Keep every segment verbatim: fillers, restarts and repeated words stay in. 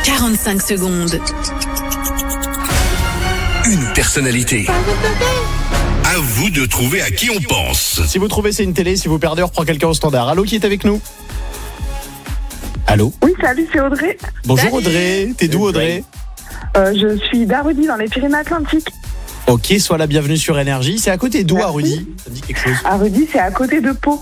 quarante-cinq secondes. Une personnalité. À vous de trouver à qui on pense. Si vous trouvez c'est une télé, si vous perdez, on reprend quelqu'un au standard. Allô, qui est avec nous? Allô? Oui, salut, c'est Audrey. Bonjour Salut. Audrey, t'es d'où Audrey? Euh, je suis d'Arudy dans les Pyrénées-Atlantiques. Ok, sois la bienvenue sur Énergie. C'est à côté d'où Merci. à Rudy? Ça me dit quelque chose? Arudy, c'est à côté de Pau.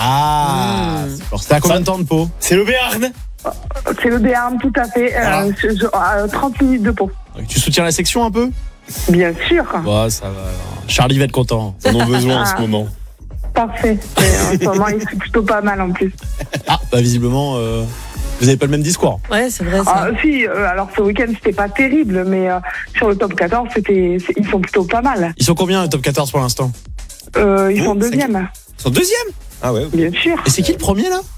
Ah, Mmh. c'est fort. C'était à combien de temps de Pau? C'est le Béarn. C'est le Béarn, tout à fait. Ah. Euh, je- je- à trente minutes de Pau. Tu soutiens la section un peu? Bien sûr. Ouais, ça va. alors. Charlie va être content. Ils en ont besoin en ce Ah. moment. Parfait. Et en ce moment, il fait plutôt pas mal en plus. Ah, bah visiblement, euh, vous avez pas le même discours. Ouais, c'est vrai ça. Ah, si, euh, alors ce week-end, c'était pas terrible, mais euh, sur le top quatorze, c'était, c'est- ils sont plutôt pas mal. Ils sont combien le top quatorze pour l'instant? Euh, ils Oh, sont deuxième, Ils sont deuxième. Ah ouais. bien sûr. Et c'est qui le premier là?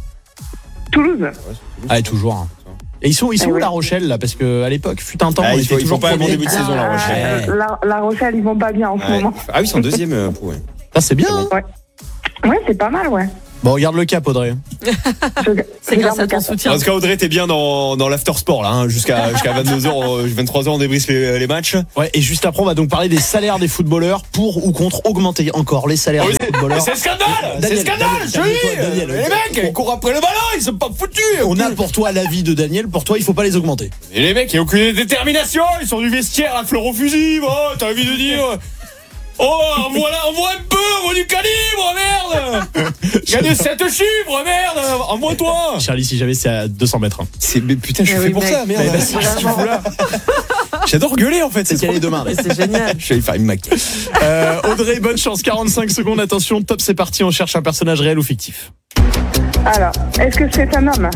Toulouse. Ah, toujours. hein. Et ils sont, ils sont Eh où oui. La Rochelle là? Parce que à l'époque, fut un temps, Ah, on il était faut- il faut toujours pas un bon premier. début de saison, La Rochelle. Euh, la, la Rochelle, ils vont pas bien en ce Ouais. moment. Ah oui, ils sont deuxième. euh, pour, ouais. Ah, c'est bien. hein. Ouais, c'est pas mal, ouais. Bon, regarde le cap, Audrey. Je- C'est je grâce garde à le ton cap. soutien. En tout cas, Audrey, t'es bien dans, dans l'after sport là, hein, jusqu'à jusqu'à vingt-deux heures, vingt-trois heures, on débrisse les, les matchs. Ouais, et juste après, on va donc parler des salaires des footballeurs pour ou contre augmenter encore les salaires Oh, des footballeurs. C'est scandale. C'est Daniel, scandale. Daniel, Je te dis. calme-toi, Daniel. Les mecs, ils courent après le ballon, ils sont pas foutus. On a pour toi l'avis de Daniel, pour toi, il faut pas les augmenter. Et les mecs, ils ont aucune détermination. Ils sont du vestiaire à fleur au fusil. Oh, t'as envie de dire. Oh, envoie, envoie un peu, envoie du calibre, merde. Gagne sept chiffres, merde. Envoie-toi. Charlie, si jamais c'est à deux cents mètres. hein. C'est, mais putain, je suis Mais fait oui, pour mec. ça, merde. Mais vas-y, qu'est-ce que tu fous là? J'adore gueuler en fait. C'est qu'elle est demain. Mais c'est génial. Je vais aller faire une maquette. Euh, Audrey, bonne chance, quarante-cinq secondes, attention, top, c'est parti, on cherche un personnage réel ou fictif. Alors, est-ce que c'est un homme?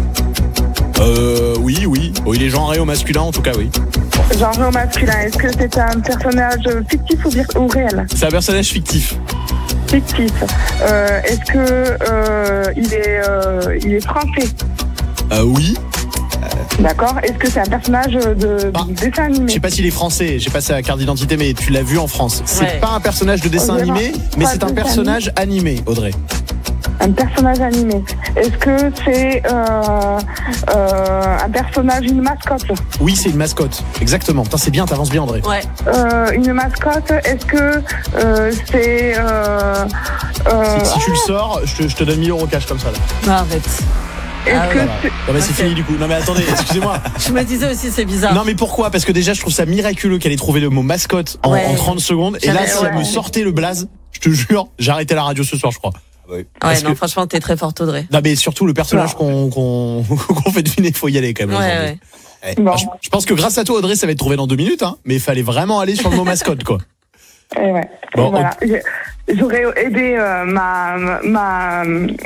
Euh, oui, oui. Oh, il est genré au masculin, en tout cas, oui. Genre au masculin, est-ce que c'est un personnage fictif ou, vir- ou réel? C'est un personnage fictif. Fictif. Euh, est-ce que euh, il est euh, il est français? Euh, oui. D'accord. Est-ce que c'est un personnage de, Ah. de dessin Je animé? sais pas s'il est français, j'ai pas sa carte d'identité, mais tu l'as vu en France. C'est Ouais. pas un personnage de dessin Oh, animé, vraiment mais Pas c'est de un dessin personnage animé, Audrey. Un personnage animé. Est-ce que c'est euh, euh, un personnage, une mascotte? Oui, c'est une mascotte. Exactement. Putain, c'est bien, t'avances bien, Audrey. Ouais. Euh, une mascotte. Est-ce que euh, c'est euh, euh, Si, si tu le sors, je te, je te donne mille euros cash comme ça, là. Non, arrête. est-ce Ah, que Voilà. c'est- Non, mais c'est Ok. fini du coup. Non, mais attendez, excusez-moi. Je me disais aussi, c'est bizarre. Non, mais pourquoi? Parce que déjà, je trouve ça miraculeux qu'elle ait trouvé le mot mascotte en, Ouais. en trente secondes. Et là, J'avais- si elle ouais. me sortait le blaze, je te jure, j'ai arrêté la radio ce soir, je crois. Ouais, parce non, que- franchement, t'es très forte, Audrey. Non, mais surtout le personnage Non. qu'on qu'on qu'on fait deviner, il faut y aller quand même. Ouais, aujourd'hui. ouais. Bon. Ah, je, je pense que grâce à toi, Audrey, ça va être trouvé dans deux minutes, hein. Mais il fallait vraiment aller sur le mot mascotte, quoi. Eh ouais. Bon, Et voilà. J'ai- J'aurais aidé euh, ma, ma,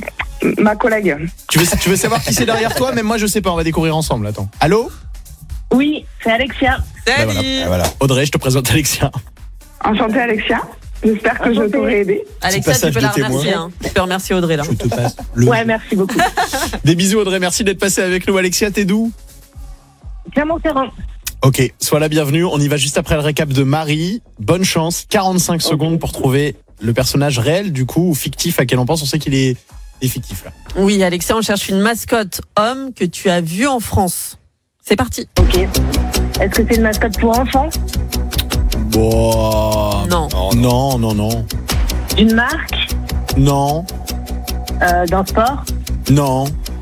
ma collègue. Tu veux, tu veux savoir qui c'est derrière toi? Même moi, je sais pas. On va découvrir ensemble. Attends. Allô? Oui, c'est Alexia. Ben voilà. Salut. Ah, voilà. Audrey, je te présente Alexia. Enchantée, Alexia. J'espère que je t'aurai aidé. Alexia, tu passage peux la de témoin. remercier. Hein. Tu peux remercier Audrey, là. Je te passe le. Ouais, merci beaucoup. Des bisous, Audrey. Merci d'être passé avec nous. Alexia, t'es d'où? Clermont-Ferrand. Ok, sois la bienvenue. On y va juste après le récap de Marie. Bonne chance. quarante-cinq secondes pour trouver le personnage réel, du coup, ou fictif, à quel on pense. On sait qu'il est, est fictif, là. Oui, Alexia, on cherche une mascotte homme que tu as vue en France. C'est parti. Ok. Est-ce que c'est une mascotte pour enfants? Bon. Non. Non, non. Non, non, non. D'une marque? Non. Euh, d'un sport? Non.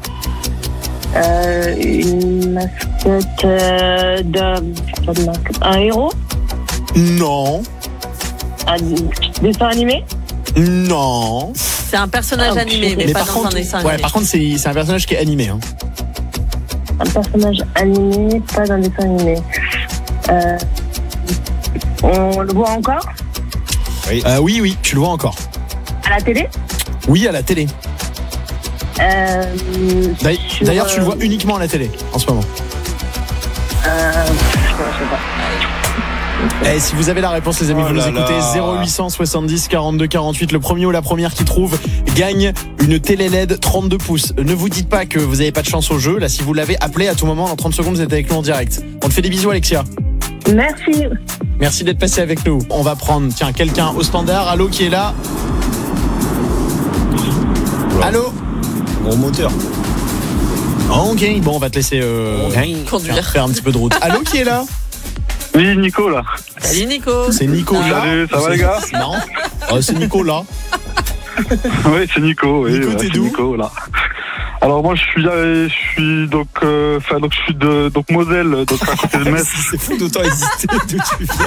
Euh, une mascotte euh, d'un. Pas de marque. Un héros? Non. Un dessin animé? Non. C'est un personnage Ah, animé, mais, Mais pas par dans contre, un dessin ouais, animé. par contre, c'est c'est un personnage qui est animé. Hein. Un personnage animé, pas d'un dessin animé. Euh, on le voit encore? Euh, oui, oui, tu le vois encore. À la télé? Oui, à la télé. Euh, D'ailleurs, sur, d'ailleurs, tu le vois euh, uniquement à la télé en ce moment. Euh, je sais pas. Eh, si vous avez la réponse, les amis, Oh vous nous là écoutez là. zéro huit cent soixante-dix quarante-deux quarante-huit. Le premier ou la première qui trouve gagne une télé L E D trente-deux pouces. Ne vous dites pas que vous n'avez pas de chance au jeu. Là, si vous l'avez appelé à tout moment, dans trente secondes, vous êtes avec nous en direct. On te fait des bisous, Alexia. Merci. Merci d'être passé avec nous. On va prendre, tiens, quelqu'un au standard. Allô, qui est là? Allô? Gros moteur. Ok, bon, on va te laisser euh, Conduire. faire, faire un petit peu de route. Allô, qui est là? Oui, Nico, là. Salut Nico. C'est Nico là. Salut, ça va, les gars? C'est marrant. Euh, c'est Nico là. Oui, c'est Nico. Oui, Nico, ouais, t'es c'est d'où? Nico, là. Alors, moi, je suis, euh, je suis donc, euh, enfin, donc, je suis de, donc, Moselle, donc, à côté de Metz. C'est fou d'autant exister d'où tu viens.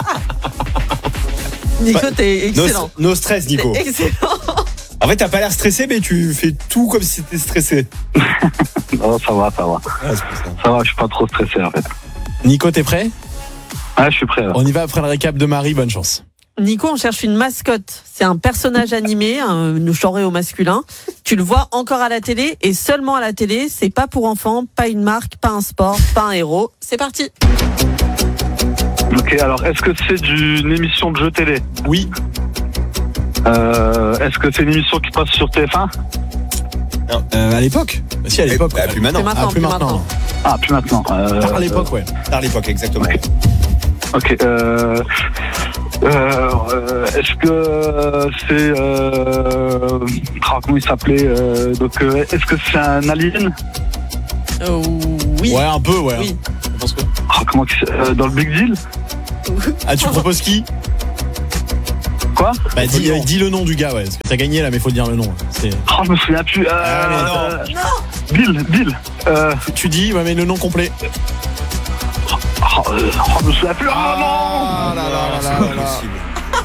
Nico, t'es No, excellent. no stress, Nico. T'es excellent. En fait, t'as pas l'air stressé, mais tu fais tout comme si t'étais stressé. Oh, ça va, ça va. Ah, c'est pour ça. Ça va, je suis pas trop stressé, en fait. Nico, t'es prêt? Ah, je suis prêt, là. On y va après le récap de Marie, bonne chance. Nico, on cherche une mascotte. C'est un personnage animé, un genré au masculin. Tu le vois encore à la télé et seulement à la télé. C'est pas pour enfants, pas une marque, pas un sport, pas un héros. C'est parti. Ok, alors, est-ce que c'est du- une émission de jeu télé? Oui. Euh, est-ce que c'est une émission qui passe sur T F un? Euh, à l'époque bah, si, à l'époque. Bah, plus maintenant. C'est maintenant, Ah, plus plus maintenant. maintenant. Ah, plus maintenant. Euh, Tard à l'époque, ouais. Tard l'époque, exactement. Ok, euh, euh, euh, est-ce que c'est, euh, ah, comment il s'appelait, euh, donc, euh, est-ce que c'est un alien? Euh, oui. Ouais, un peu, ouais. Oui. Je pense que- Ah, comment, qu'il s- euh, dans le Big Deal? Ah, tu proposes qui? Quoi? Bah, dis, euh, dis le nom du gars, ouais. Parce que t'as gagné là, mais faut dire le nom. ouais. C'est... Oh, je me souviens plus. Euh, Allez, non. euh, Bill, Bill. Euh, Tu- Tu dis, ouais, mais le nom complet. oh, euh, oh, je me souviens plus. Oh, Ah là là là c'est là pas là. possible.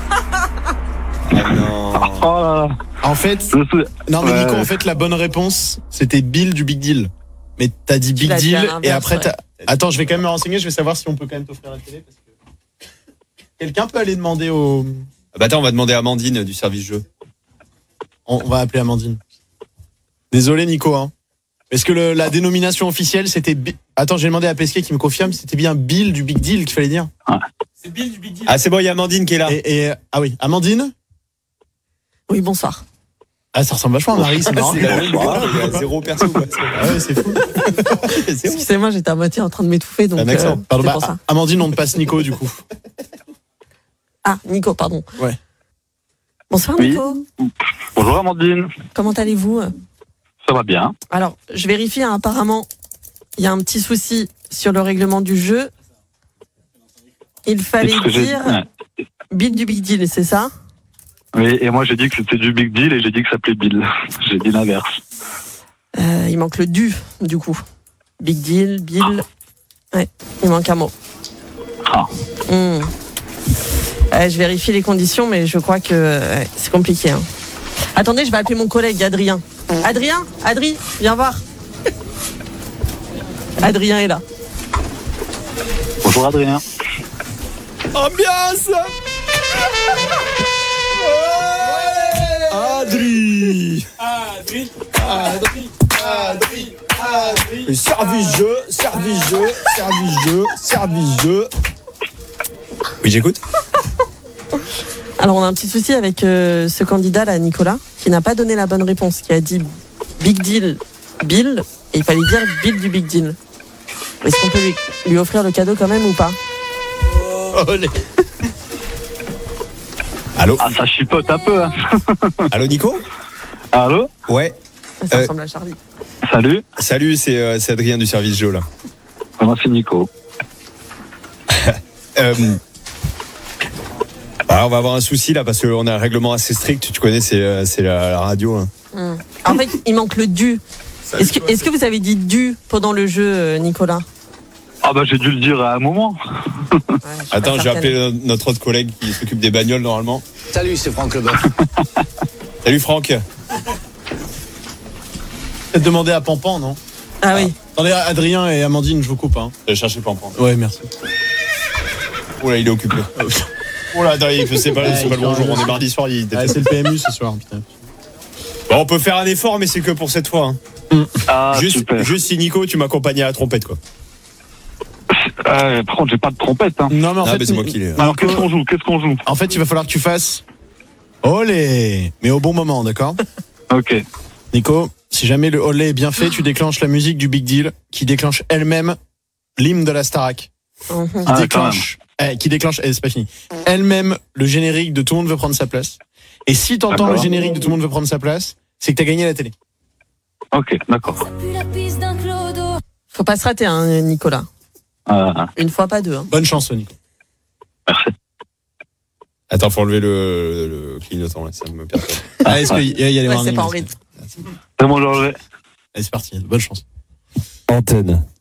Ah non. non. Oh là là. En fait, Je me souviens. non mais Ouais. Nico, en fait, la bonne réponse, c'était Bill du Big Deal. Mais t'as dit Big l'as dit à Deal l'inverse, et après ouais. t'as... Attends, je vais quand même me renseigner, je vais savoir si on peut quand même t'offrir la télé. Parce que... Quelqu'un peut aller demander au... Ah bah attends, on va demander à Amandine du service jeu. On on va appeler Amandine. Désolé Nico, hein. Est-ce que le- la dénomination officielle, c'était... Bi- Attends, j'ai demandé à Pesquet qui me confirme, c'était bien Bill du Big Deal qu'il fallait dire. C'est Bill du Big Deal. Ah c'est bon, il y a Amandine qui est là. Et, et- ah oui, Amandine. Oui, bonsoir. Ah, ça ressemble vachement à Marie, c'est marrant. C'est la même il y a zéro perso. quoi. Ah ouais, c'est fou. C'est bon. Excusez-moi, j'étais à moitié en train de m'étouffer, donc Un accent. euh, Pardon, c'est bah, pour ça. Amandine, on te passe Nico du coup. Ah, Nico, pardon. Ouais. Bonsoir Oui. Nico. Bonjour Amandine. Comment allez-vous? Ça va bien. Alors, je vérifie, hein, apparemment, il y a un petit souci sur le règlement du jeu. Il fallait C'est ce que j'ai- dire ouais. Bill du Big Deal, c'est ça? Oui, et moi j'ai dit que c'était du Big Deal et j'ai dit que ça s'appelait Bill. J'ai dit l'inverse. Euh, il manque le du, du coup. Big Deal, Bill. Ouais, il manque un mot. Ah. Hmm. Euh, je vérifie les conditions, mais je crois que euh, c'est compliqué. hein. Attendez, je vais appeler mon collègue Adrien. Adrien, Adri, viens voir. Adrien est là. Bonjour Adrien. Ambiance. Adri. Adri. Adri. Adri. Adri. Service jeu, service jeu, service jeu, service jeu. Oui, j'écoute. Alors, on a un petit souci avec euh, ce candidat là, Nicolas, qui n'a pas donné la bonne réponse, qui a dit Big Deal, Bill, et il fallait dire Bill du Big Deal. Est-ce qu'on peut lui, lui offrir le cadeau quand même ou pas? Olé. Allô. Ah, ça chipote un peu. Hein. Allô, Nico. Allô? Ouais. Ça Euh, ressemble à Charlie. Salut. Salut, c'est euh, c'est Adrien du service jeu là. Moi c'est Nico. Euh, ah, on va avoir un souci là parce qu'on a un règlement assez strict. Tu connais, c'est euh, c'est la, la radio. Hein. Hmm. En fait, il manque le du. Est-ce que, est-ce que vous avez dit du pendant le jeu, euh, Nicolas? Ah bah j'ai dû le dire à un moment. Ouais, je suis Attends, pas j'ai certaine. appelé euh, notre autre collègue qui s'occupe des bagnoles normalement. Salut, c'est Franck Leboeuf. Salut Franck. Peut-être demander à Pampan, non? Ah oui. Attendez, Adrien et Amandine, je vous coupe. Hein. J'ai cherché Pampan. Ouais, merci. Oh là, il est occupé. Oh là, attends, il- c'est pas, c'est pas le bonjour. On est mardi soir. Il... Ah, c'est le P M U ce soir, putain. Bon, on peut faire un effort, mais c'est que pour cette fois. Hein. Ah juste, super. juste si Nico, tu m'accompagnais à la trompette quoi. Euh, par contre j'ai pas de trompette. Hein. Non, mais en Ah, fait, mais c'est moi qui l'ai. Alors qu'est-ce qu'on joue? Qu'est-ce qu'on joue? en fait, il va falloir que tu fasses. Olé! Mais au bon moment, d'accord? Ok. Nico, si jamais le olé est bien fait, tu déclenches la musique du Big Deal, qui déclenche elle-même l'hymne de la Starac. Mhm. Qui Ah, quand déclenche, eh, qui déclenche, eh, c'est pas fini. Elle-même le générique de Tout le monde veut prendre sa place. Et si t'entends D'accord. le générique de Tout le monde veut prendre sa place, c'est que t'as gagné la télé. Ok, d'accord. Plus la piste d'un clos. Faut pas se rater, hein, Nicolas. Euh, Une fois, pas deux. Hein. Bonne chance, Nico. merci. Attends, faut enlever le, le clignotant, là, ça me perturbe. Ah, est-ce qu'il y a, il y a les Ouais, warnings, c'est pas en parce que- rythme. C'est bon, Georges. Allez, c'est parti. Bonne chance. Antenne.